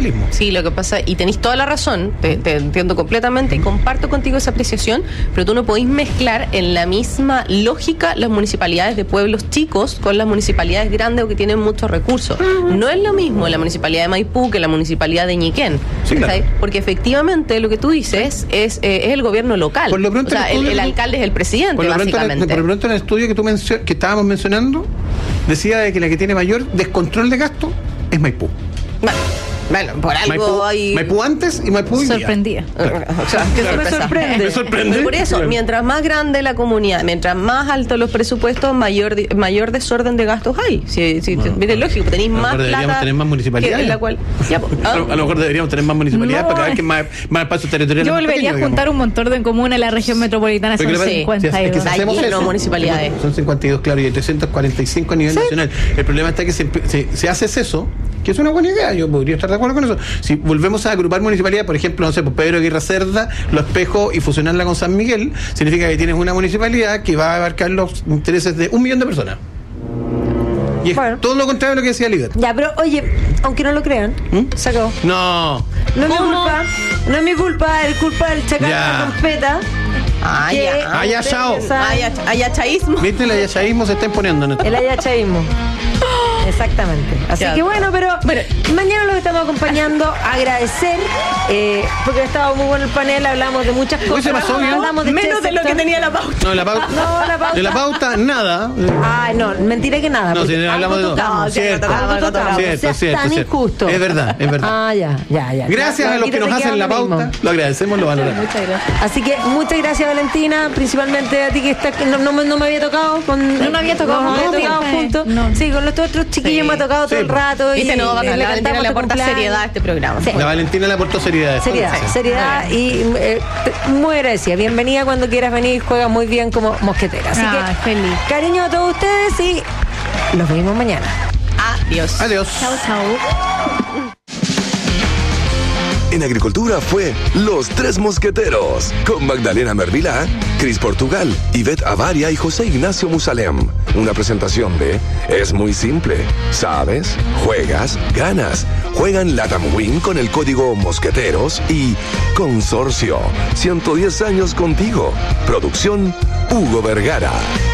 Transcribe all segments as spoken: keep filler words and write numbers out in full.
municipalismo. Sí, lo que pasa, y tenéis toda la razón, te, te entiendo completamente y comparto contigo esa apreciación, pero tú no podéis mezclar en la misma lógica las municipalidades de pueblos chicos con las municipalidades grandes o que tienen muchos recursos. No es lo mismo la municipalidad de Maipú que la municipalidad de Ñiquén. Sí, claro. Porque efectivamente lo que tú dices es, eh, es el gobierno local. Por lo pronto, o sea, el, el alcalde es el presidente, por lo pronto, básicamente. Por lo pronto en el estudio que tú mencio- que estábamos mencionando, decía de que la que tiene mayor descontrol de gasto es Maipú. Bueno, bueno, por algo Maipú, hay... Maipú antes y Maipú hoy día. Sorprendía. Claro. O sea, que Claro. me sorprende. Me sorprende. Por eso, Claro. mientras más grande la comunidad, mientras más altos los presupuestos, mayor di- mayor desorden de gastos hay. Si, si, Bueno, es lógico, tenéis a lo más mejor deberíamos plata tener más municipalidades. que en la cual, ya, pues, ¿ah? A lo mejor deberíamos tener más municipalidades No, para cada vez que más, más espacios territoriales. Yo más volvería a pequeños, juntar un montón de comunas en la región metropolitana, son Porque lo que pasa- cincuenta y es que dos. si hacemos Hay eso, municipalidades. Son cincuenta y dos, claro, y hay trescientos cuarenta y cinco a nivel nacional. El problema está que se, se, se hace eso, que es una buena idea, yo podría estar de acuerdo con eso. Si volvemos a agrupar municipalidades, por ejemplo, no sé, pues Pedro Aguirre Cerda, Los Espejos y fusionarla con San Miguel, significa que tienes una municipalidad que va a abarcar los intereses de un millón de personas. Y es Bueno. todo lo contrario de lo que decía Líder. Ya, pero oye, aunque no lo crean, ¿Mm? se acabó. No. No es mi ¿Cómo? culpa, no es mi culpa, es culpa del chacal de Ya. la trompeta. Ah, que ya. Ah, ya, ustedes chao. saben, Hay, ach- hay achaísmo. ¿Viste? El ayachaísmo se está imponiendo en esto. El ayachaísmo. Exactamente. Así Ya. que bueno, pero Bueno. mañana los estamos acompañando. Agradecer, eh, porque ha estado muy bueno el panel, hablamos de muchas cosas. se pasó bien. Hablamos de Menos de lo que Chesterton. tenía la pauta. No, la pauta. No, la pauta. De la pauta, nada. Ay, no, mentira que nada. No, porque si algo hablamos de todo. tocamos, No, sí, Cierto, algo tocamos, algo tocamos. cierto, Seas cierto, tan cierto. injusto. Es verdad, es verdad. Ah, ya, ya, ya. Gracias Ya, a los aquí que te nos hacen queda la lo mismo. pauta. Lo agradecemos, lo valoramos. Muchas gracias. Así que muchas gracias, Valentina, principalmente a ti que estás, que no, no, me- no me había tocado con, No me había tocado no, me con había Valentina. tocado juntos. No. Sí, con los otros chiquillos Sí. me ha tocado todo Sí, el rato y Viste, no, le- bacán, le la Valentina cantamos le tu aporta cumpleaños. seriedad a este programa. Sí. La Valentina le aportó seriedad. Seriedad, Sí. seriedad y eh, te- muy agradecida. Bienvenida cuando quieras venir, juega muy bien como mosquetera. Así Ah, que feliz. cariño a todos ustedes y los vemos mañana. Adiós. Adiós. Chau, chau. En Agricultura fue Los Tres Mosqueteros, con Magdalena Mervilá, Cris Portugal, Ivette Avaria y José Ignacio Musalem. Una presentación de Es muy simple. ¿Sabes? Juegas, ganas. Juegan Latam Win con el código Mosqueteros y Consorcio. ciento diez años contigo. Producción Hugo Vergara.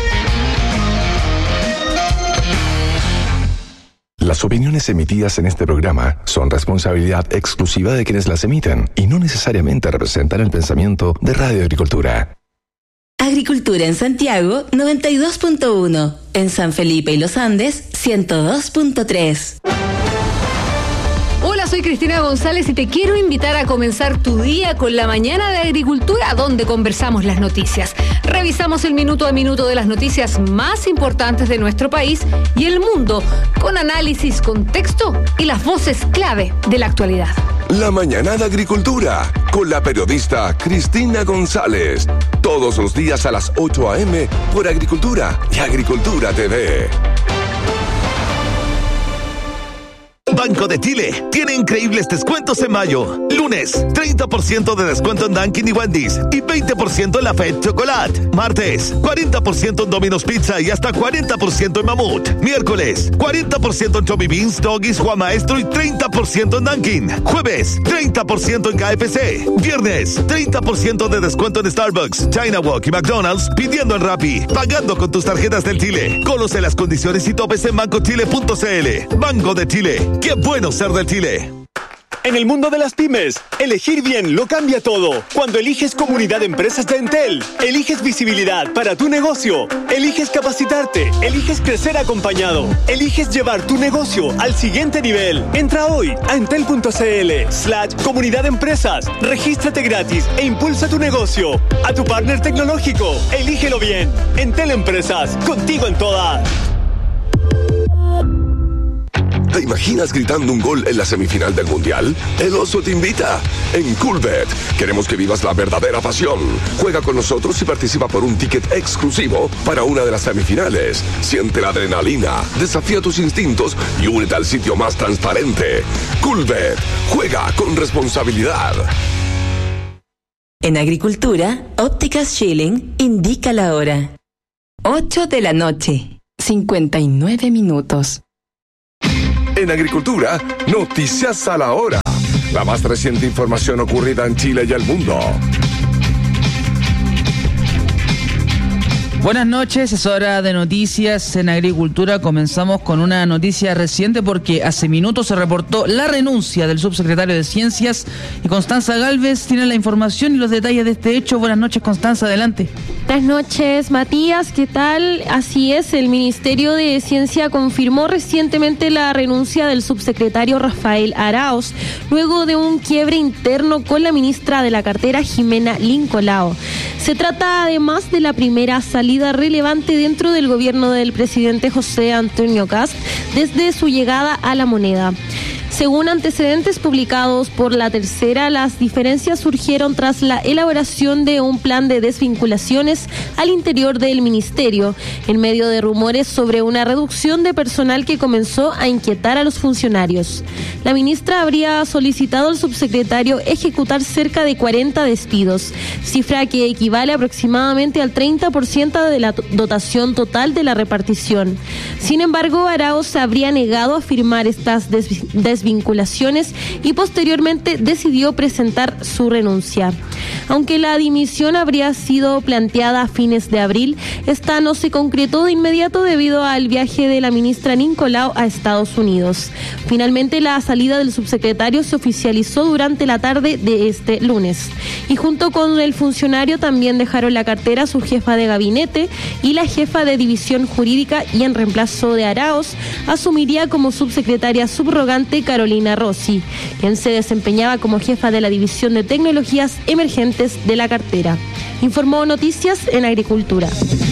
Las opiniones emitidas en este programa son responsabilidad exclusiva de quienes las emiten y no necesariamente representan el pensamiento de Radio Agricultura. Agricultura en Santiago noventa y dos punto uno, en San Felipe y Los Andes ciento dos punto tres. Hola, soy Cristina González y te quiero invitar a comenzar tu día con la mañana de Agricultura, donde conversamos las noticias. Revisamos el minuto a minuto de las noticias más importantes de nuestro país y el mundo, con análisis, contexto y las voces clave de la actualidad. La mañana de Agricultura, con la periodista Cristina González. Todos los días a las ocho a eme por Agricultura y Agricultura T V. Banco de Chile tiene increíbles descuentos en mayo. Lunes, treinta por ciento de descuento en Dunkin' y Wendy's y veinte por ciento en la Fed Chocolate. Martes, cuarenta por ciento en Domino's Pizza y hasta cuarenta por ciento en Mamut. Miércoles, cuarenta por ciento en Chubby Beans, Doggies, Juan Maestro y treinta por ciento en Dunkin'. Jueves, treinta por ciento en K F C. Viernes, treinta por ciento de descuento en Starbucks, China Walk y McDonald's pidiendo en Rappi, pagando con tus tarjetas del Chile. Conoce las condiciones y topes en banco chile punto c l. Banco de Chile. ¡Qué bueno ser del Chile! En el mundo de las pymes, elegir bien lo cambia todo. Cuando eliges Comunidad de Empresas de Entel, eliges visibilidad para tu negocio, eliges capacitarte, eliges crecer acompañado, eliges llevar tu negocio al siguiente nivel. Entra hoy a entel.cl slash Comunidad de Empresas, regístrate gratis e impulsa tu negocio. A tu partner tecnológico, elígelo bien. Entel Empresas, contigo en todas. ¿Te imaginas gritando un gol en la semifinal del Mundial? El Oso te invita. En Coolbet queremos que vivas la verdadera pasión. Juega con nosotros y participa por un ticket exclusivo para una de las semifinales. Siente la adrenalina, desafía tus instintos y únete al sitio más transparente. Coolbet. Juega con responsabilidad. En Agricultura, Ópticas Schilling indica la hora. ocho de la noche, cincuenta y nueve minutos. En Agricultura, noticias a la hora. La más reciente información ocurrida en Chile y el mundo. Buenas noches, es hora de noticias en agricultura. Comenzamos con una noticia reciente porque hace minutos se reportó la renuncia del subsecretario de Ciencias y Constanza Gálvez tiene la información y los detalles de este hecho. Buenas noches, Constanza, adelante. Buenas noches, Matías, ¿qué tal? Así es, el Ministerio de Ciencia confirmó recientemente la renuncia del subsecretario Rafael Araoz, luego de un quiebre interno con la ministra de la cartera, Jimena Lincolao. Se trata además de la primera salida relevante dentro del gobierno del presidente José Antonio Kast desde su llegada a la moneda. Según antecedentes publicados por La Tercera, las diferencias surgieron tras la elaboración de un plan de desvinculaciones al interior del ministerio, en medio de rumores sobre una reducción de personal que comenzó a inquietar a los funcionarios. La ministra habría solicitado al subsecretario ejecutar cerca de cuarenta despidos, cifra que equivale aproximadamente al treinta por ciento de la dotación total de la repartición. Sin embargo, Araoz se habría negado a firmar estas desvinculaciones vinculaciones y posteriormente decidió presentar su renuncia. Aunque la dimisión habría sido planteada a fines de abril, esta no se concretó de inmediato debido al viaje de la ministra Lincolao a Estados Unidos. Finalmente, la salida del subsecretario se oficializó durante la tarde de este lunes. Y junto con el funcionario también dejaron la cartera su jefa de gabinete y la jefa de división jurídica, y en reemplazo de Araoz asumiría como subsecretaria subrogante Carolina Rossi, quien se desempeñaba como jefa de la división de tecnologías emergentes de la cartera. Informó Noticias en Agricultura.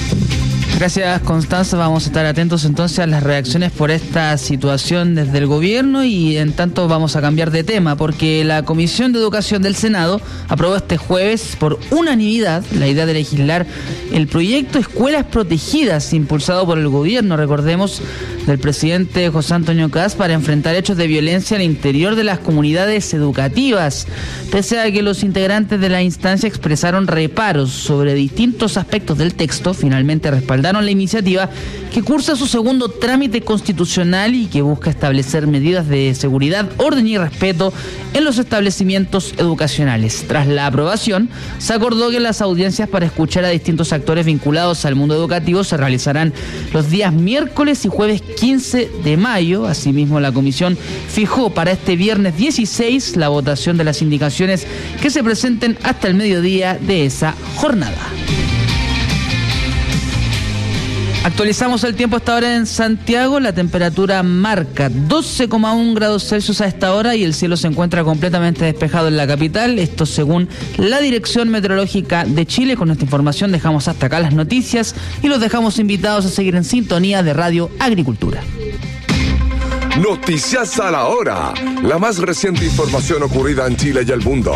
Gracias, Constanza. Vamos a estar atentos entonces a las reacciones por esta situación desde el gobierno y en tanto vamos a cambiar de tema porque la Comisión de Educación del Senado aprobó este jueves por unanimidad la idea de legislar el proyecto Escuelas Protegidas impulsado por el gobierno, recordemos, del presidente José Antonio Kast para enfrentar hechos de violencia al interior de las comunidades educativas. Pese a que los integrantes de la instancia expresaron reparos sobre distintos aspectos del texto, finalmente respaldaron la iniciativa que cursa su segundo trámite constitucional y que busca establecer medidas de seguridad, orden y respeto en los establecimientos educacionales. Tras la aprobación, se acordó que las audiencias para escuchar a distintos actores vinculados al mundo educativo se realizarán los días miércoles y jueves quince de mayo. Asimismo, la comisión fijó para este viernes dieciséis la votación de las indicaciones que se presenten hasta el mediodía de esa jornada. Actualizamos el tiempo hasta ahora en Santiago. La temperatura marca doce coma uno grados Celsius a esta hora y el cielo se encuentra completamente despejado en la capital. Esto según la Dirección Meteorológica de Chile. Con esta información dejamos hasta acá las noticias y los dejamos invitados a seguir en sintonía de Radio Agricultura. Noticias a la hora. La más reciente información ocurrida en Chile y el mundo.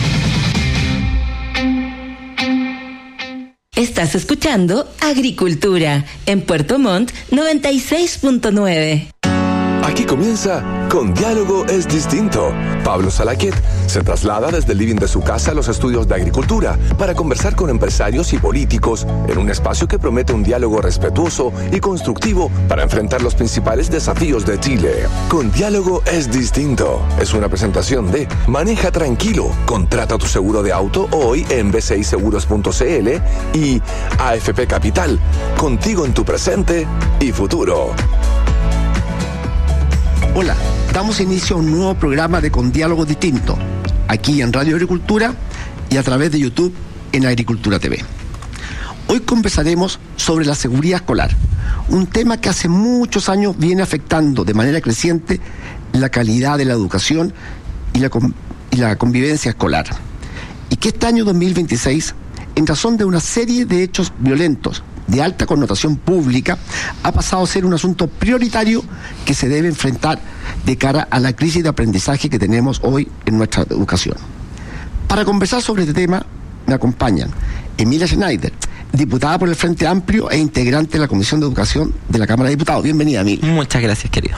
Estás escuchando Agricultura en Puerto Montt noventa y seis punto nueve. Aquí comienza Con Diálogo es Distinto. Pablo Salaquet se traslada desde el living de su casa a los estudios de agricultura para conversar con empresarios y políticos en un espacio que promete un diálogo respetuoso y constructivo para enfrentar los principales desafíos de Chile. Con Diálogo es Distinto es una presentación de Maneja Tranquilo, contrata tu seguro de auto hoy en b c i seguros punto c l y A F P Capital, contigo en tu presente y futuro. Hola, damos inicio a un nuevo programa de Con Diálogo Distinto, aquí en Radio Agricultura y a través de YouTube en Agricultura T V. Hoy conversaremos sobre la seguridad escolar, un tema que hace muchos años viene afectando de manera creciente la calidad de la educación y la, y la convivencia escolar. Y que este año dos mil veintiséis, en razón de una serie de hechos violentos de alta connotación pública, ha pasado a ser un asunto prioritario que se debe enfrentar de cara a la crisis de aprendizaje que tenemos hoy en nuestra educación. Para conversar sobre este tema, me acompañan Emilia Schneider, diputada por el Frente Amplio e integrante de la Comisión de Educación de la Cámara de Diputados. Bienvenida, Emilia. Muchas gracias, querido.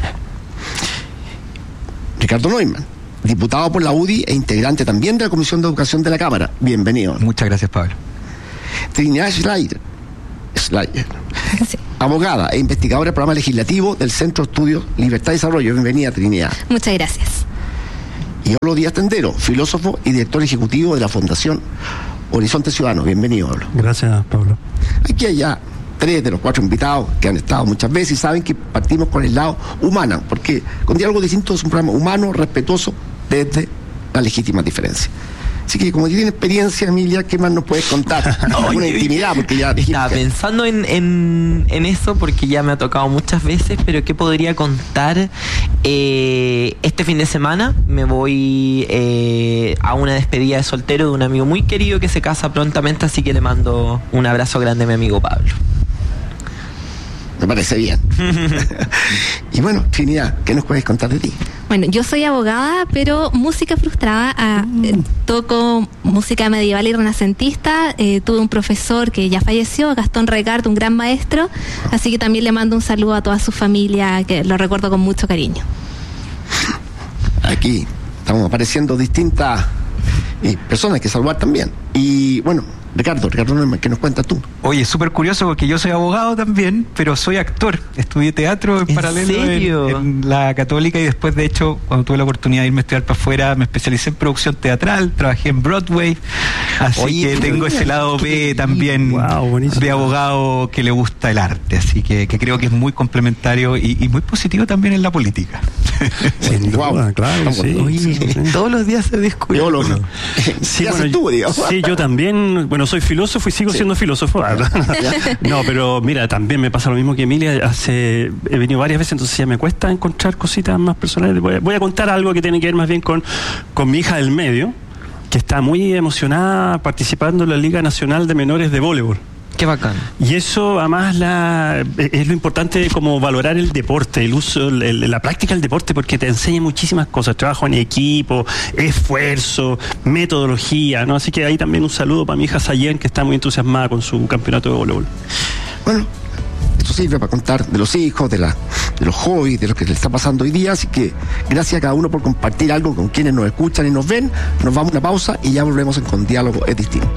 Ricardo Neumann, diputado por la U D I e integrante también de la Comisión de Educación de la Cámara. Bienvenido. Muchas gracias, Pablo. Trinidad Schleier, Schleier sí. abogada e investigadora del programa legislativo del Centro de Estudios Libertad y Desarrollo. Bienvenida, Trinidad. Muchas gracias. Y Olo Díaz Tendero, filósofo y director ejecutivo de la Fundación Horizonte Ciudadano. Bienvenido, Olo. Gracias, Pablo. Aquí hay ya tres de los cuatro invitados que han estado muchas veces y saben que partimos con el lado humano, porque Con Diálogo Distinto es un programa humano, respetuoso, desde las legítimas diferencias. Así que como tiene experiencia, Emilia, ¿qué más nos puedes contar? No, Una intimidad, porque ya estaba pensando en, en, en eso, porque ya me ha tocado muchas veces, pero ¿qué podría contar? Eh, este fin de semana me voy eh, a una despedida de soltero de un amigo muy querido que se casa prontamente, así que le mando un abrazo grande a mi amigo Pablo. Me parece bien. Y bueno, Trinidad, ¿qué nos puedes contar de ti? Bueno, yo soy abogada, pero música frustrada. Ah, eh, toco música medieval y renacentista. Eh, tuve un profesor que ya falleció, Gastón Recardo, un gran maestro. Así que también le mando un saludo a toda su familia, que lo recuerdo con mucho cariño. Aquí estamos apareciendo distintas eh, personas que saludar también. Y bueno, Ricardo, Ricardo, ¿qué nos cuentas tú? Oye, súper curioso porque yo soy abogado también, pero soy actor. Estudié teatro en, ¿En paralelo serio? En, en la Católica y después, de hecho, cuando tuve la oportunidad de irme a estudiar para afuera, me especialicé en producción teatral, trabajé en Broadway, así Oye, que tengo ese lado B también wow, de abogado que le gusta el arte, así que, que creo que es muy complementario y, y muy positivo también en la política. Sin duda, wow, claro, sí. Oye, sí, sí. Todos los días se discute. Sí, bueno, tú, sí, yo también, bueno, soy filósofo y sigo sí. siendo filósofo. No, pero mira, también me pasa lo mismo que Emilia. Hace, he venido varias veces, entonces ya me cuesta encontrar cositas más personales. Voy a, voy a contar algo que tiene que ver más bien con, con mi hija del medio, que está muy emocionada participando en la Liga Nacional de Menores de Voleibol. Qué bacán. Y eso, además, la, es lo importante de como valorar el deporte, el uso, el, la práctica del deporte, porque te enseña muchísimas cosas, trabajo en equipo, esfuerzo, metodología, ¿no? Así que ahí también un saludo para mi hija Sayen, que está muy entusiasmada con su campeonato de voleibol. Bueno, esto sirve para contar de los hijos, de, la, de los hobbies, de lo que le está pasando hoy día, así que gracias a cada uno por compartir algo con quienes nos escuchan y nos ven. Nos vamos a una pausa y ya volvemos en Con Diálogo es Distinto.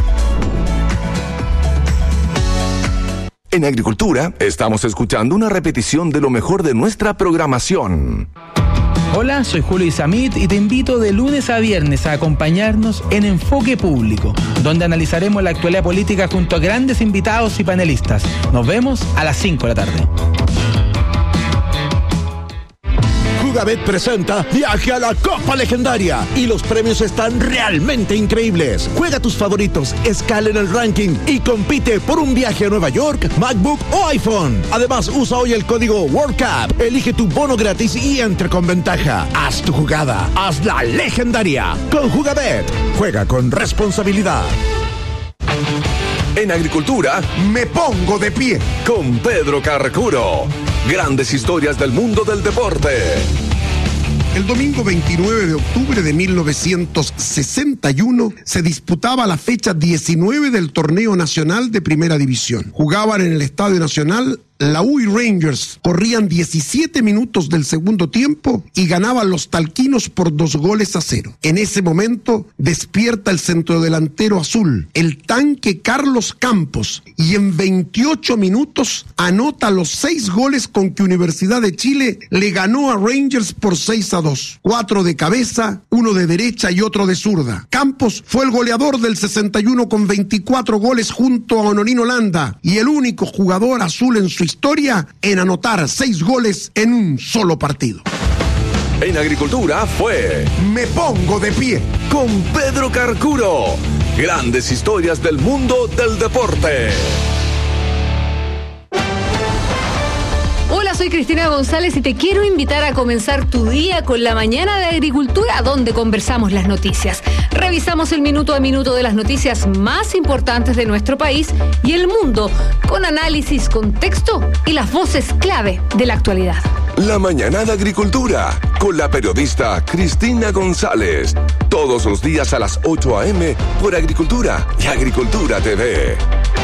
En Agricultura, estamos escuchando una repetición de lo mejor de nuestra programación. Hola, soy Julio Isamit y te invito de lunes a viernes a acompañarnos en Enfoque Público, donde analizaremos la actualidad política junto a grandes invitados y panelistas. Nos vemos a las cinco de la tarde. Jugabet presenta Viaje a la Copa Legendaria y los premios están realmente increíbles. Juega tus favoritos, escala en el ranking y compite por un viaje a Nueva York, MacBook o iPhone. Además, usa hoy el código World Cup, elige tu bono gratis y entre con ventaja. Haz tu jugada, haz la legendaria. Con Jugabet, juega con responsabilidad. En Agricultura, me pongo de pie con Pedro Carcuro. Grandes historias del mundo del deporte. El domingo veintinueve de octubre de mil novecientos sesenta y uno se disputaba la fecha diecinueve del torneo nacional de Primera División. Jugaban en el Estadio Nacional la U y Rangers, corrían diecisiete minutos del segundo tiempo y ganaban los talquinos por dos goles a cero. En ese momento despierta el centrodelantero azul, el tanque Carlos Campos, y en veintiocho minutos anota los seis goles con que Universidad de Chile le ganó a Rangers por seis a dos. Cuatro de cabeza, uno de derecha y otro de zurda. Campos fue el goleador del sesenta y uno con veinticuatro goles junto a Honorino Landa y el único jugador azul en su historia en anotar seis goles en un solo partido. En Agricultura fue Me Pongo de Pie con Pedro Carcuro. Grandes historias del mundo del deporte. Hola, soy Cristina González y te quiero invitar a comenzar tu día con la mañana de Agricultura, donde conversamos las noticias. Revisamos el minuto a minuto de las noticias más importantes de nuestro país y el mundo, con análisis, contexto y las voces clave de la actualidad. La mañana de Agricultura, con la periodista Cristina González. Todos los días a las ocho a eme por Agricultura y Agricultura T V.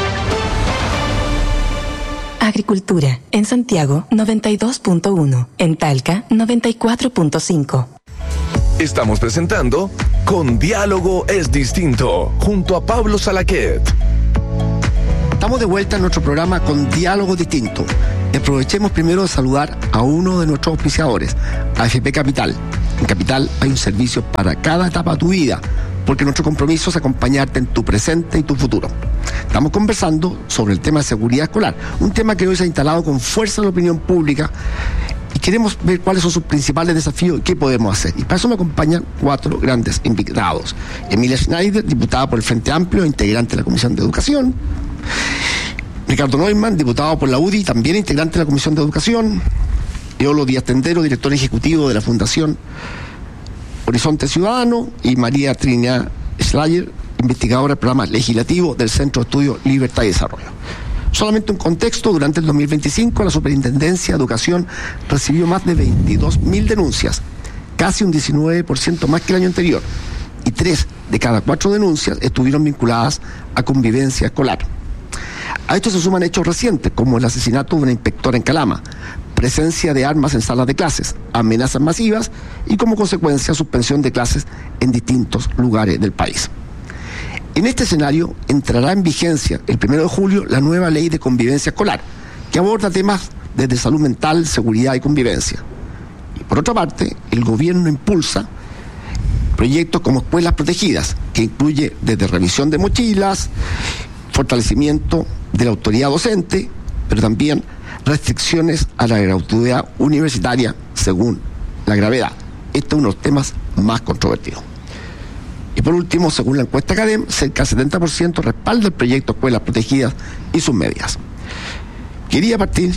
Agricultura, en Santiago noventa y dos punto uno, en Talca noventa y cuatro punto cinco. Estamos presentando Con Diálogo es Distinto, junto a Pablo Salaquet. Estamos de vuelta en nuestro programa Con Diálogo Distinto. Aprovechemos primero de saludar a uno de nuestros auspiciadores, A F P Capital, Capital hay un servicio para cada etapa de tu vida, porque nuestro compromiso es acompañarte en tu presente y tu futuro. Estamos conversando sobre el tema de seguridad escolar, un tema que hoy se ha instalado con fuerza en la opinión pública y queremos ver cuáles son sus principales desafíos y qué podemos hacer. Y para eso me acompañan cuatro grandes invitados. Emilia Schneider, diputada por el Frente Amplio, integrante de la Comisión de Educación. Ricardo Neumann, diputado por la U D I, también integrante de la Comisión de Educación. Eolo Díaz Tendero, director ejecutivo de la Fundación Horizonte Ciudadano, y María Trinidad Schleyer, investigadora del programa legislativo del Centro de Estudios Libertad y Desarrollo. Solamente un contexto: durante el dos mil veinticinco la Superintendencia de Educación recibió más de veintidós mil denuncias, casi un diecinueve por ciento más que el año anterior, y tres de cada cuatro denuncias estuvieron vinculadas a convivencia escolar. A esto se suman hechos recientes, como el asesinato de una inspectora en Calama, presencia de armas en salas de clases, amenazas masivas y, como consecuencia, suspensión de clases en distintos lugares del país. En este escenario entrará en vigencia el primero de julio la nueva ley de convivencia escolar, que aborda temas desde salud mental, seguridad y convivencia. Y por otra parte, el gobierno impulsa proyectos como escuelas protegidas, que incluye desde revisión de mochilas, fortalecimiento de la autoridad docente, pero también restricciones a la gratuidad universitaria según la gravedad. Este es uno de los temas más controvertidos. Y por último, según la encuesta Academ, cerca del setenta por ciento respalda el proyecto Escuelas Protegidas y sus medidas. Quería partir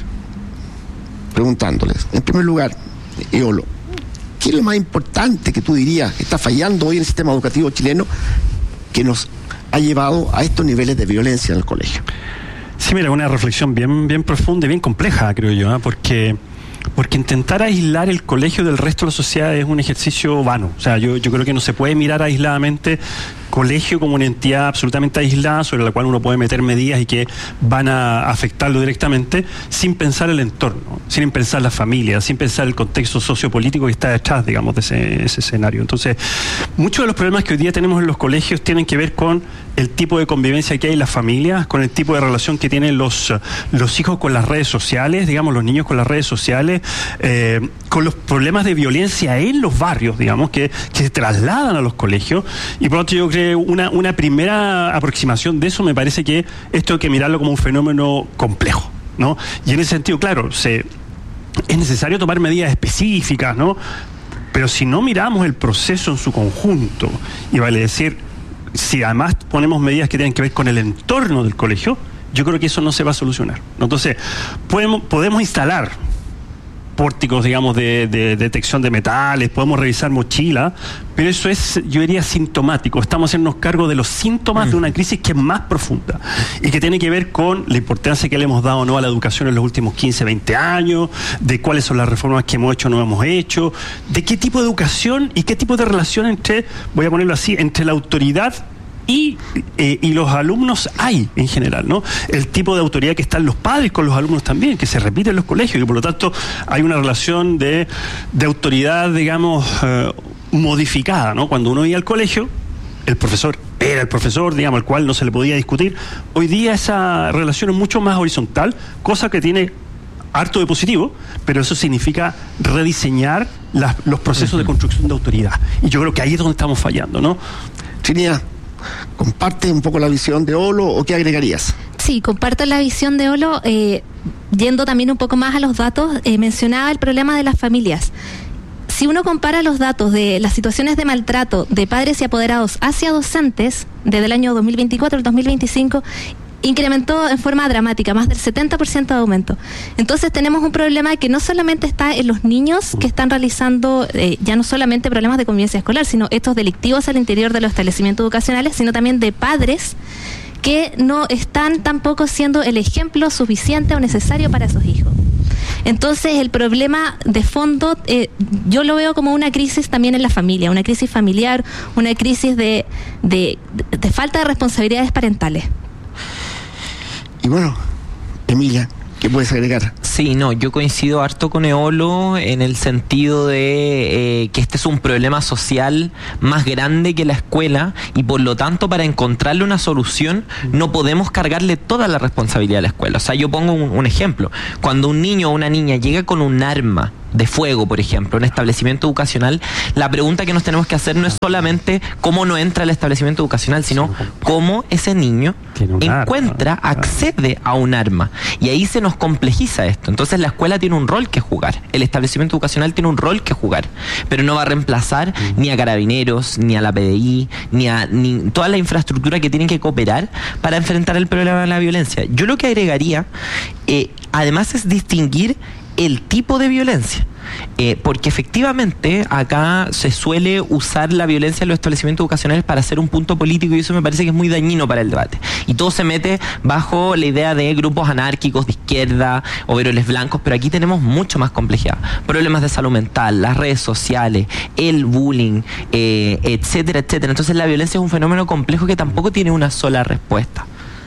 preguntándoles, en primer lugar, Eolo, ¿qué es lo más importante que tú dirías que está fallando hoy en el sistema educativo chileno que nos ha llevado a estos niveles de violencia en el colegio? Sí, mira, una reflexión bien, bien profunda y bien compleja, creo yo, ¿eh? porque porque intentar aislar el colegio del resto de la sociedad es un ejercicio vano. O sea, yo, yo creo que no se puede mirar aisladamente colegio como una entidad absolutamente aislada sobre la cual uno puede meter medidas y que van a afectarlo directamente sin pensar el entorno, sin pensar la familia, sin pensar el contexto sociopolítico que está detrás, digamos, de ese, ese escenario. Entonces, muchos de los problemas que hoy día tenemos en los colegios tienen que ver con el tipo de convivencia que hay en las familias, con el tipo de relación que tienen los, los hijos con las redes sociales, digamos, los niños con las redes sociales, eh, con los problemas de violencia en los barrios, digamos, que, que se trasladan a los colegios. Y por lo tanto yo creo Una, una primera aproximación de eso me parece que esto hay que mirarlo como un fenómeno complejo, ¿no? Y en ese sentido, claro, se, es necesario tomar medidas específicas, ¿no? Pero si no miramos el proceso en su conjunto, y vale decir, si además ponemos medidas que tienen que ver con el entorno del colegio, yo creo que eso no se va a solucionar, ¿no? Entonces, podemos, podemos instalar pórticos, digamos, de, de detección de metales, podemos revisar mochilas, pero eso es, yo diría, sintomático. Estamos haciéndonos cargo de los síntomas mm. de una crisis que es más profunda y que tiene que ver con la importancia que le hemos dado o no a la educación en los últimos quince, veinte años, de cuáles son las reformas que hemos hecho o no hemos hecho, de qué tipo de educación y qué tipo de relación entre, voy a ponerlo así, entre la autoridad Y, eh, y los alumnos hay en general, ¿no? El tipo de autoridad que están los padres con los alumnos también, que se repite en los colegios, y por lo tanto hay una relación de, de autoridad, digamos, eh, modificada, ¿no? Cuando uno iba al colegio, el profesor era el profesor, digamos, al cual no se le podía discutir. Hoy día esa relación es mucho más horizontal, cosa que tiene harto de positivo, pero eso significa rediseñar las, los procesos uh-huh. de construcción de autoridad. Y yo creo que ahí es donde estamos fallando, ¿no? Trinidad, ¿comparte un poco la visión de Olo o qué agregarías? Sí, comparto la visión de Olo, eh, yendo también un poco más a los datos, eh, mencionaba el problema de las familias. Si uno compara los datos de las situaciones de maltrato de padres y apoderados hacia docentes, desde el año dos mil veinticuatro al dos mil veinticinco, incrementó en forma dramática, más del setenta por ciento de aumento. Entonces tenemos un problema que no solamente está en los niños que están realizando eh, ya no solamente problemas de convivencia escolar, sino estos delictivos al interior de los establecimientos educacionales, sino también de padres que no están tampoco siendo el ejemplo suficiente o necesario para sus hijos. Entonces el problema de fondo eh, yo lo veo como una crisis también en la familia, una crisis familiar, una crisis de, de, de falta de responsabilidades parentales. Y bueno, Emilia, ¿qué puedes agregar? Sí, no, yo coincido harto con Eolo en el sentido de eh, que este es un problema social más grande que la escuela y por lo tanto para encontrarle una solución no podemos cargarle toda la responsabilidad a la escuela. O sea, yo pongo un, un ejemplo. Cuando un niño o una niña llega con un arma de fuego, por ejemplo, un establecimiento educacional, la pregunta que nos tenemos que hacer no es solamente cómo no entra al establecimiento educacional, sino cómo ese niño encuentra, arma, accede a un arma. Y ahí se nos complejiza esto. Entonces la escuela tiene un rol que jugar, el establecimiento educacional tiene un rol que jugar, pero no va a reemplazar mm. ni a Carabineros, ni a la P D I, ni a ni toda la infraestructura que tienen que cooperar para enfrentar el problema de la violencia. Yo lo que agregaría, eh, además, es distinguir el tipo de violencia, eh, porque efectivamente acá se suele usar la violencia en los establecimientos educacionales para hacer un punto político, y eso me parece que es muy dañino para el debate, y todo se mete bajo la idea de grupos anárquicos de izquierda, overoles blancos, pero aquí tenemos mucho más complejidad, problemas de salud mental, las redes sociales, el bullying, eh, etcétera, etcétera. Entonces la violencia es un fenómeno complejo que tampoco tiene una sola respuesta.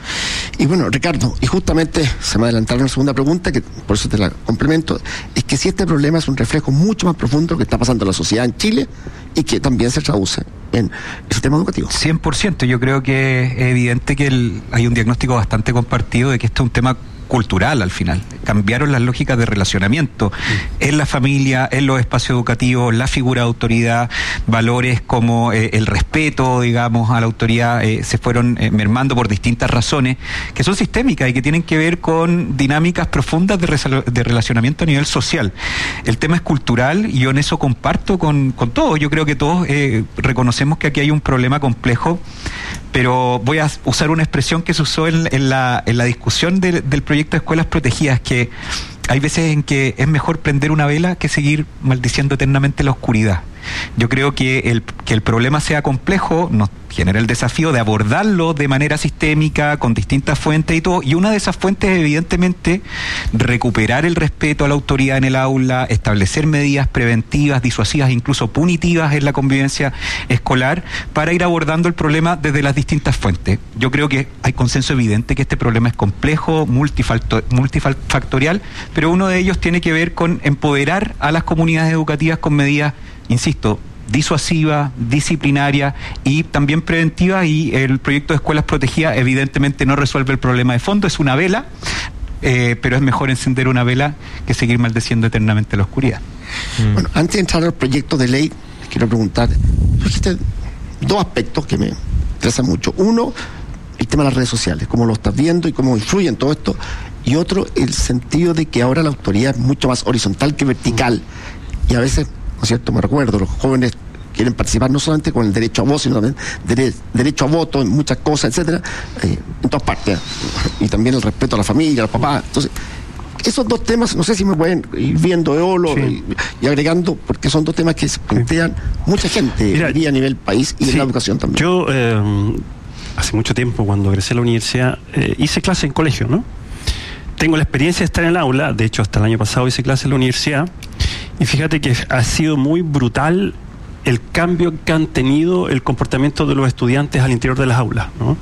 Y bueno, Ricardo, y justamente se me adelantaron la segunda pregunta, que por eso te la complemento, es que si este problema es un reflejo mucho más profundo de lo que está pasando en la sociedad en Chile y que también se traduce en el sistema educativo. cien por ciento, yo creo que es evidente que el, hay un diagnóstico bastante compartido de que este es un tema cultural al final. Cambiaron las lógicas de relacionamiento en la familia, en los espacios educativos, la figura de autoridad, valores como eh, el respeto, digamos, a la autoridad eh, se fueron eh, mermando por distintas razones que son sistémicas y que tienen que ver con dinámicas profundas de, resal- de relacionamiento a nivel social. El tema es cultural y yo en eso comparto con, con todos. Yo creo que todos eh, reconocemos que aquí hay un problema complejo, pero voy a usar una expresión que se usó en, en, la, en la discusión de, del proyecto de escuelas protegidas, que hay veces en que es mejor prender una vela que seguir maldiciendo eternamente la oscuridad. Yo creo que el, que el problema sea complejo nos genera el desafío de abordarlo de manera sistémica, con distintas fuentes y todo, y una de esas fuentes es evidentemente recuperar el respeto a la autoridad en el aula, establecer medidas preventivas, disuasivas, incluso punitivas en la convivencia escolar, para ir abordando el problema desde las distintas fuentes. Yo creo que hay consenso evidente que este problema es complejo, multifactor, multifactorial, pero uno de ellos tiene que ver con empoderar a las comunidades educativas con medidas, insisto, disuasiva, disciplinaria y también preventiva, y el proyecto de escuelas protegidas evidentemente no resuelve el problema de fondo, es una vela, eh, pero es mejor encender una vela que seguir maldeciendo eternamente la oscuridad. Mm. Bueno, antes de entrar al proyecto de ley, quiero preguntar, dijiste dos aspectos que me interesan mucho. Uno, el tema de las redes sociales, cómo lo estás viendo y cómo influye en todo esto, y otro, el sentido de que ahora la autoridad es mucho más horizontal que vertical, y a veces, ¿no es cierto?, me recuerdo, los jóvenes quieren participar no solamente con el derecho a voz, sino también dere- derecho a voto en muchas cosas, etcétera, eh, en todas partes, y también el respeto a la familia, a los papás. Entonces, esos dos temas, no sé si me pueden ir viendo Eolo, sí, y, y agregando, porque son dos temas que se plantean mucha gente. Mira, a nivel país y sí, de la educación también. Yo, eh, hace mucho tiempo, cuando egresé a la universidad, eh, hice clase en colegio, ¿no? Tengo la experiencia de estar en el aula, de hecho hasta el año pasado hice clase en la universidad, y fíjate que ha sido muy brutal el cambio que han tenido el comportamiento de los estudiantes al interior de las aulas, ¿no?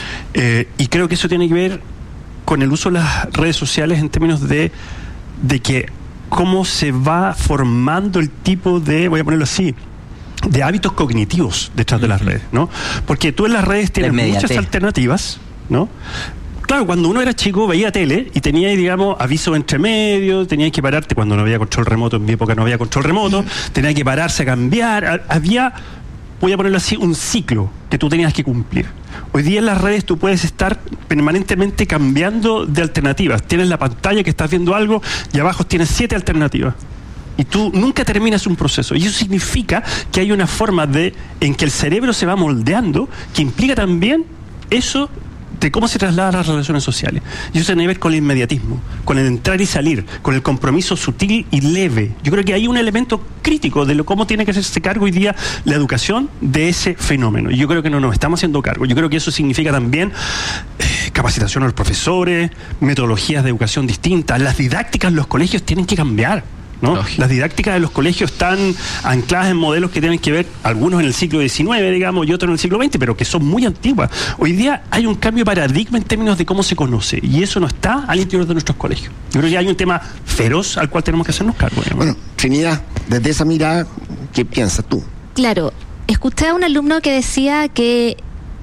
Eh, y creo que eso tiene que ver con el uso de las redes sociales en términos de, de que cómo se va formando el tipo de, voy a ponerlo así, de hábitos cognitivos detrás de las redes, ¿no? Porque tú en las redes tienes muchas alternativas, ¿no? Claro, cuando uno era chico veía tele y tenía, digamos, avisos entre medio, tenía que pararte cuando no había control remoto, en mi época no había control remoto, tenía que pararse a cambiar, había, voy a ponerlo así, un ciclo que tú tenías que cumplir. Hoy día en las redes tú puedes estar permanentemente cambiando de alternativas. Tienes la pantalla que estás viendo algo y abajo tienes siete alternativas. Y tú nunca terminas un proceso. Y eso significa que hay una forma de en que el cerebro se va moldeando, que implica también eso de cómo se trasladan las relaciones sociales. Y eso tiene que ver con el inmediatismo, con el entrar y salir, con el compromiso sutil y leve. Yo creo que hay un elemento crítico de lo cómo tiene que hacerse cargo hoy día la educación de ese fenómeno. Y yo creo que no nos estamos haciendo cargo. Yo creo que eso significa también eh, capacitación a los profesores, metodologías de educación distintas. Las didácticas en los colegios tienen que cambiar, ¿no? Lógico. Las didácticas de los colegios están ancladas en modelos que tienen que ver, algunos en el siglo diecinueve, digamos, y otros en el siglo veinte, pero que son muy antiguas. Hoy día hay un cambio de paradigma en términos de cómo se conoce, y eso no está al interior de nuestros colegios. Yo creo que hay un tema feroz al cual tenemos que hacernos cargo, digamos. Bueno, Trinidad, desde esa mirada, ¿qué piensas tú? Claro, escuché a un alumno que decía que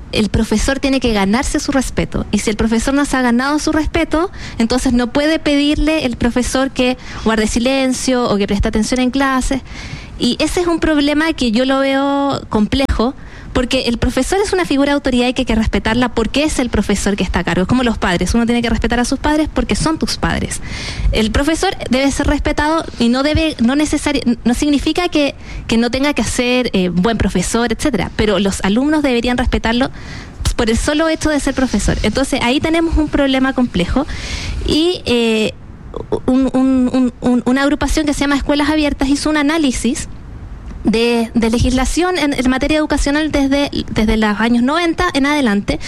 el profesor tiene que ganarse su respeto. Y si el profesor no se ha ganado su respeto, entonces no puede pedirle el profesor que guarde silencio o que preste atención en clases. Y ese es un problema que yo lo veo complejo, porque el profesor es una figura de autoridad y que hay que respetarla porque es el profesor que está a cargo. Es como los padres, uno tiene que respetar a sus padres porque son tus padres. El profesor debe ser respetado y no debe, no necesario, no significa que, que no tenga que ser eh, buen profesor, etcétera, pero los alumnos deberían respetarlo por el solo hecho de ser profesor. Entonces ahí tenemos un problema complejo y eh, un, un, un, un, una agrupación que se llama Escuelas Abiertas hizo un análisis De, de legislación en, en materia educacional desde, desde los años noventa en adelante,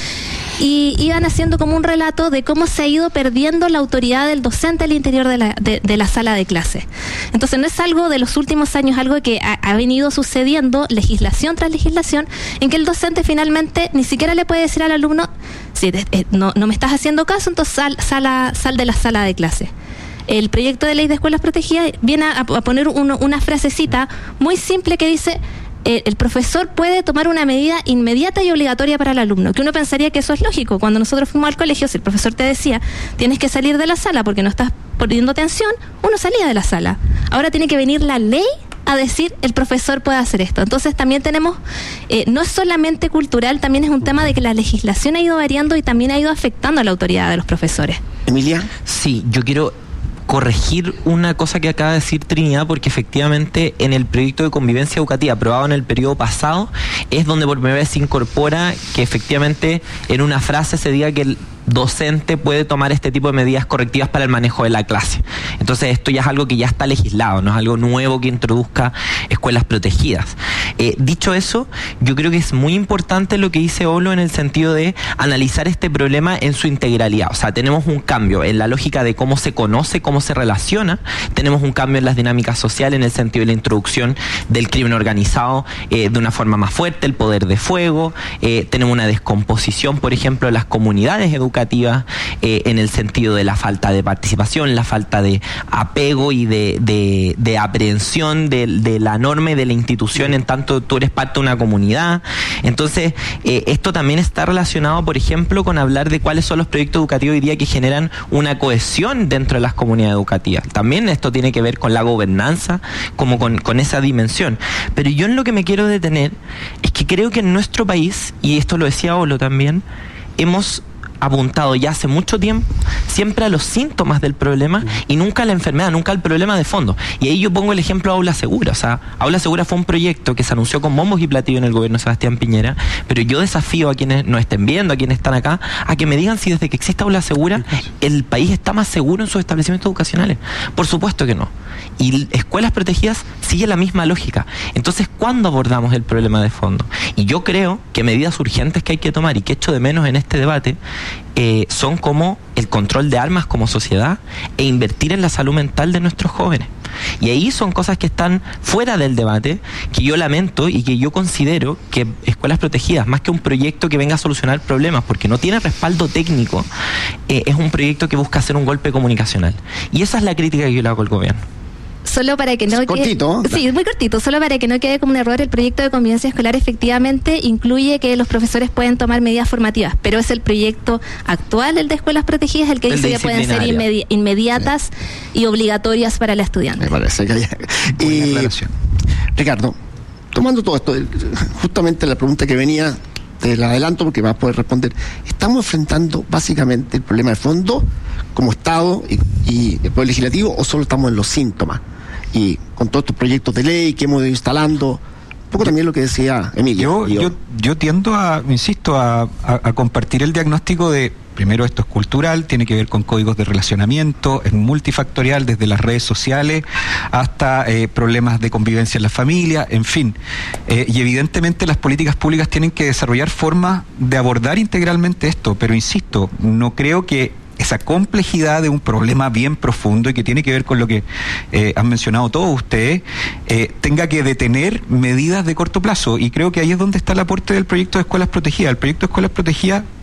y iban haciendo como un relato de cómo se ha ido perdiendo la autoridad del docente al interior de la, de, de la sala de clase. Entonces no es algo de los últimos años, algo que ha, ha venido sucediendo legislación tras legislación, en que el docente finalmente ni siquiera le puede decir al alumno, si te, eh, no, no me estás haciendo caso, entonces sal, sal, a, sal de la sala de clase. El proyecto de ley de escuelas protegidas viene a, a poner uno, una frasecita muy simple que dice eh, el profesor puede tomar una medida inmediata y obligatoria para el alumno, que uno pensaría que eso es lógico. Cuando nosotros fuimos al colegio, si el profesor te decía tienes que salir de la sala porque no estás poniendo atención, uno salía de la sala. Ahora tiene que venir la ley a decir el profesor puede hacer esto. Entonces también tenemos, eh, no es solamente cultural, también es un tema de que la legislación ha ido variando y también ha ido afectando a la autoridad de los profesores. Emilia. Sí, yo quiero corregir una cosa que acaba de decir Trinidad, porque efectivamente en el proyecto de convivencia educativa aprobado en el periodo pasado es donde por primera vez se incorpora que efectivamente en una frase se diga que el docente puede tomar este tipo de medidas correctivas para el manejo de la clase. Entonces esto ya es algo que ya está legislado, no es algo nuevo que introduzca escuelas protegidas. Eh, dicho eso, yo creo que es muy importante lo que dice Olo en el sentido de analizar este problema en su integralidad. O sea, tenemos un cambio en la lógica de cómo se conoce, cómo se relaciona, tenemos un cambio en las dinámicas sociales en el sentido de la introducción del crimen organizado eh, de una forma más fuerte, el poder de fuego, eh, tenemos una descomposición, por ejemplo, de las comunidades educativas, Eh, en el sentido de la falta de participación, la falta de apego y de, de, de aprehensión de, de la norma y de la institución en tanto tú eres parte de una comunidad. Entonces, eh, esto también está relacionado, por ejemplo, con hablar de cuáles son los proyectos educativos hoy día que generan una cohesión dentro de las comunidades educativas. También esto tiene que ver con la gobernanza, como con, con esa dimensión. Pero yo en lo que me quiero detener es que creo que en nuestro país, y esto lo decía Olo también, hemos apuntado ya hace mucho tiempo siempre a los síntomas del problema y nunca a la enfermedad, nunca al problema de fondo. Y ahí yo pongo el ejemplo de Aula Segura. O sea, Aula Segura fue un proyecto que se anunció con bombos y platillos en el gobierno de Sebastián Piñera, pero yo desafío a quienes nos estén viendo, a quienes están acá, a que me digan si desde que existe Aula Segura el país está más seguro en sus establecimientos educacionales. Por supuesto que no. Y escuelas protegidas sigue la misma lógica. Entonces, ¿cuándo abordamos el problema de fondo? Y yo creo que medidas urgentes que hay que tomar y que echo de menos en este debate eh, son como el control de armas como sociedad e invertir en la salud mental de nuestros jóvenes. Y ahí son cosas que están fuera del debate, que yo lamento y que yo considero que escuelas protegidas, más que un proyecto que venga a solucionar problemas, porque no tiene respaldo técnico, eh, es un proyecto que busca hacer un golpe comunicacional. Y esa es la crítica que yo le hago al gobierno. Solo para que no cortito, quede, sí, muy cortito, solo para que no quede como un error, el proyecto de convivencia escolar efectivamente incluye que los profesores pueden tomar medidas formativas, pero es el proyecto actual, el de escuelas protegidas, el que dice que pueden ser inmedi- inmediatas sí. y obligatorias para el estudiante. Me parece que hay... Y, Ricardo, tomando todo esto, justamente la pregunta que venía, te la adelanto porque vas a poder responder. ¿Estamos enfrentando básicamente el problema de fondo como Estado y, y el Poder Legislativo, o solo estamos en los síntomas? Y con todos estos proyectos de ley que hemos ido instalando, un poco también lo que decía Emilio. Yo, yo, yo tiendo a, insisto, a, a, a compartir el diagnóstico de, primero, esto es cultural, tiene que ver con códigos de relacionamiento, es multifactorial, desde las redes sociales hasta eh, problemas de convivencia en la familia, en fin. Eh, y evidentemente las políticas públicas tienen que desarrollar formas de abordar integralmente esto, pero insisto, no creo que esa complejidad de un problema bien profundo y que tiene que ver con lo que eh, han mencionado todos ustedes, eh, tenga que detener medidas de corto plazo. Y creo que ahí es donde está el aporte del proyecto de escuelas protegidas. El proyecto de escuelas protegidas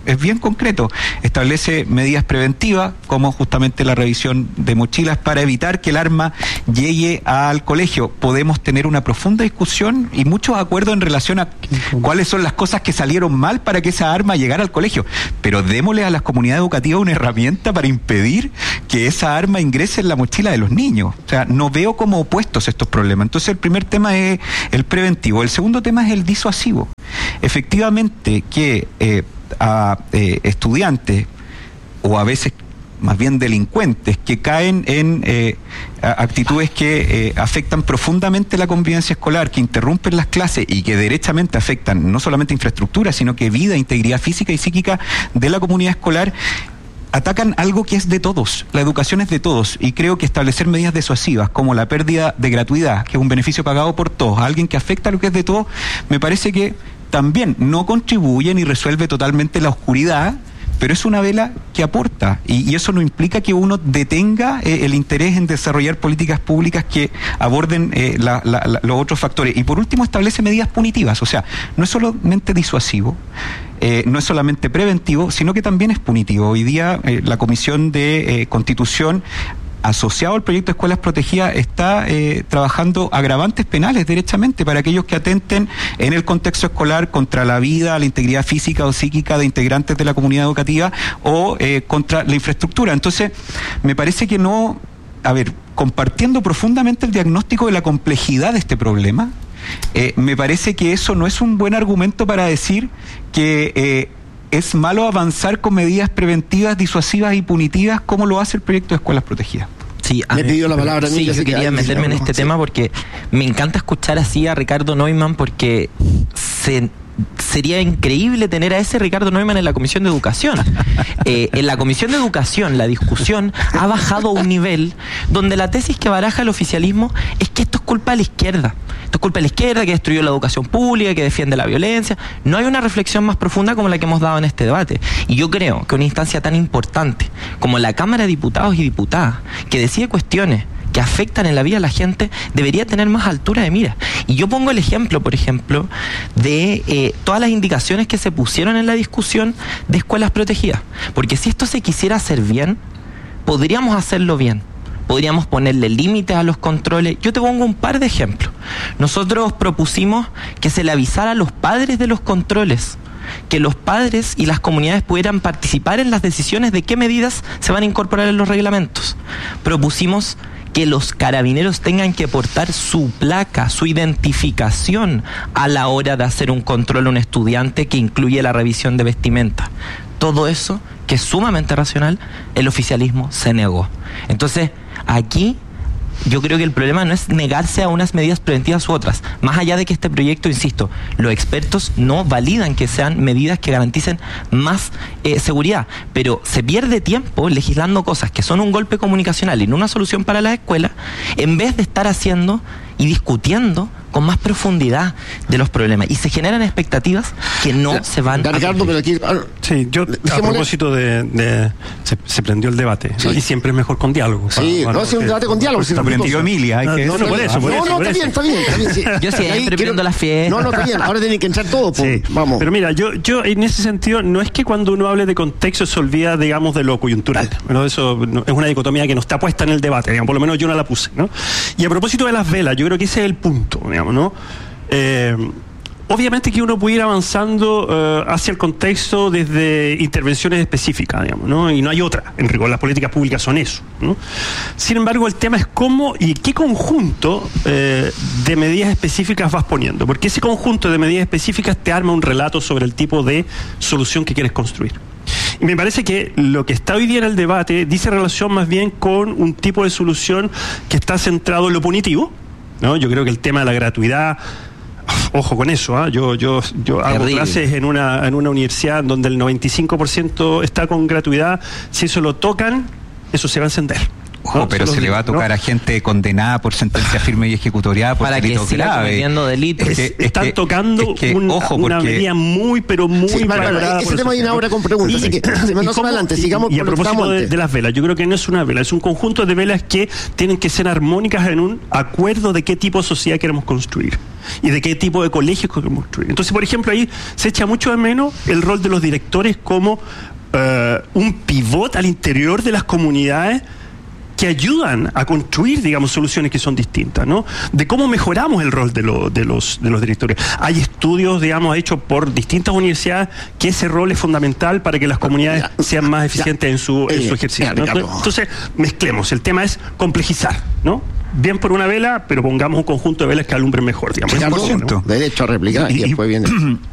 es bien concreto. Establece medidas preventivas, como justamente la revisión de mochilas para evitar que el arma llegue al colegio. Podemos tener una profunda discusión y muchos acuerdos en relación a cuáles son las cosas que salieron mal para que esa arma llegara al colegio. Pero démosle a las comunidades educativas una herramienta para impedir que esa arma ingrese en la mochila de los niños. O sea, no veo como opuestos estos problemas. Entonces, el primer tema es el preventivo. El segundo tema es el disuasivo. Efectivamente, que eh, a eh, estudiantes o a veces más bien delincuentes que caen en eh, actitudes que eh, afectan profundamente la convivencia escolar, que interrumpen las clases y que derechamente afectan no solamente infraestructura, sino que vida, integridad física y psíquica de la comunidad escolar, atacan algo que es de todos. La educación es de todos, y creo que establecer medidas disuasivas como la pérdida de gratuidad, que es un beneficio pagado por todos, a alguien que afecta a lo que es de todos, me parece que también no contribuye ni resuelve totalmente la oscuridad, pero es una vela que aporta, y, y eso no implica que uno detenga eh, el interés en desarrollar políticas públicas que aborden eh, la, la, la, los otros factores. Y por último, establece medidas punitivas, o sea, no es solamente disuasivo, eh, no es solamente preventivo, sino que también es punitivo. Hoy día eh, la Comisión de eh, Constitución, asociado al proyecto de Escuelas Protegidas, está eh, trabajando agravantes penales derechamente para aquellos que atenten en el contexto escolar contra la vida, la integridad física o psíquica de integrantes de la comunidad educativa o eh, contra la infraestructura. Entonces, me parece que no, a ver, compartiendo profundamente el diagnóstico de la complejidad de este problema, eh, me parece que eso no es un buen argumento para decir que eh, es malo avanzar con medidas preventivas, disuasivas y punitivas como lo hace el proyecto de Escuelas Protegidas. Sí, me he pedido la palabra. Sí, yo quería meterme en este tema porque me encanta escuchar así a Ricardo Neumann, porque se... sería increíble tener a ese Ricardo Neumann en la Comisión de Educación. Eh, en la Comisión de Educación, la discusión ha bajado a un nivel donde la tesis que baraja el oficialismo es que esto es culpa de la izquierda. Esto es culpa de la izquierda, que destruyó la educación pública, que defiende la violencia. No hay una reflexión más profunda como la que hemos dado en este debate. Y yo creo que una instancia tan importante como la Cámara de Diputados y Diputadas, que decide cuestiones que afectan en la vida a la gente, debería tener más altura de mira. Y yo pongo el ejemplo, por ejemplo, de eh, todas las indicaciones que se pusieron en la discusión de escuelas protegidas. Porque si esto se quisiera hacer bien, podríamos hacerlo bien. Podríamos ponerle límites a los controles. Yo te pongo un par de ejemplos. Nosotros propusimos que se le avisara a los padres de los controles, que los padres y las comunidades pudieran participar en las decisiones de qué medidas se van a incorporar en los reglamentos. Propusimos que los carabineros tengan que portar su placa, su identificación a la hora de hacer un control a un estudiante, que incluye la revisión de vestimenta. Todo eso, que es sumamente racional, el oficialismo se negó. Entonces, aquí yo creo que el problema no es negarse a unas medidas preventivas u otras. Más allá de que este proyecto, insisto, los expertos no validan que sean medidas que garanticen más eh, seguridad, pero se pierde tiempo legislando cosas que son un golpe comunicacional y no una solución para las escuelas, en vez de estar haciendo y discutiendo con más profundidad de los problemas, y se generan expectativas que no se van a Ricardo, pero aquí, sí, yo a propósito de, de se, se prendió el debate, sí, ¿no? Y siempre es mejor con diálogo. Sí, para, no es un debate con diálogo. Se prendió Emilia, hay que... No, no, por eso, por no, eso, no, por está eso. bien, está bien, está bien, sí. Yo siempre prendo la fiesta. No, no, está bien, ahora tienen que entrar todo, pues. Sí. Vamos. Pero mira, yo, yo en ese sentido, no es que cuando uno hable de contexto se olvida, digamos, de lo coyuntural. Bueno, eso no, es una dicotomía que no está puesta en el debate, digamos, por lo menos yo no la puse, ¿no? Y a propósito de las velas, yo creo que ese es el punto, digamos, ¿no? Eh, obviamente que uno puede ir avanzando eh, hacia el contexto desde intervenciones específicas, digamos, ¿no? Y no hay otra. En rigor, las políticas públicas son eso, ¿no? Sin embargo, el tema es cómo y qué conjunto eh, de medidas específicas vas poniendo, porque ese conjunto de medidas específicas te arma un relato sobre el tipo de solución que quieres construir. Y me parece que lo que está hoy día en el debate dice relación más bien con un tipo de solución que está centrado en lo punitivo, ¿no? Yo creo que el tema de la gratuidad, ojo con eso, ¿eh? yo yo yo hago Terrible. clases en una en una universidad donde el noventa y cinco por ciento está con gratuidad. Si eso lo tocan, eso se va a encender. Ojo, ¿no? pero se le va a tocar ¿no? a gente condenada por sentencia firme y ejecutoriada por para que delitos siga graves. cometiendo delitos. Es, Es que- están es que- tocando es que, un- ojo, una porque- medida muy, pero muy Sí, Bárbara, valorada ese por tema el hay una hora con preguntas, así que se ¿Y mandó cómo? adelante, Y- sigamos y a con lo que propósito estábamos de, antes. de las velas, yo creo que no es una vela, es un conjunto de velas que tienen que ser armónicas en un acuerdo de qué tipo de sociedad queremos construir y de qué tipo de colegios queremos construir. Entonces, por ejemplo, ahí se echa mucho de menos el rol de los directores como eh, un pivot al interior de las comunidades que ayudan a construir, digamos, soluciones que son distintas, ¿no? De cómo mejoramos el rol de, lo- de, los, de los directores. Hay estudios, digamos, hechos por distintas universidades que ese rol es fundamental para que las comunidades Ya, sean más eficientes ya. en su, en Eh, su ejercicio, ya, ¿no? Ricardo. Entonces, mezclemos. El tema es complejizar, ¿no? Bien por una vela, pero pongamos un conjunto de velas que alumbren mejor, digamos. Ricardo, Por ciento. derecho a replicar y, Y- y- después viene.